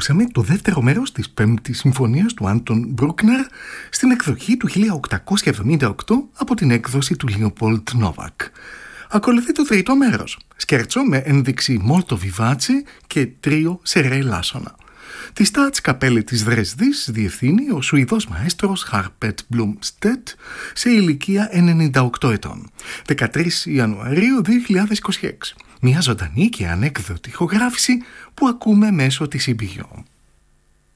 Ακούσαμε το δεύτερο μέρος της πέμπτης συμφωνίας του Άντων Μπρούκνερ στην εκδοχή του 1878 από την έκδοση του Λεοπόλτ Νόβακ. Ακολουθεί το τρίτο μέρος, σκέρτσο με ένδειξη Molto Vivace και τρίο σε ρε λάσονα. Τη Staatskapelle της Δρέσδης διευθύνει ο Σουηδός μαέστρος Harpet Blomstedt σε ηλικία 98 ετών. 13 Ιανουαρίου 2026. Μια ζωντανή και ανέκδοτη ηχογράφηση που ακούμε μέσω της EBU.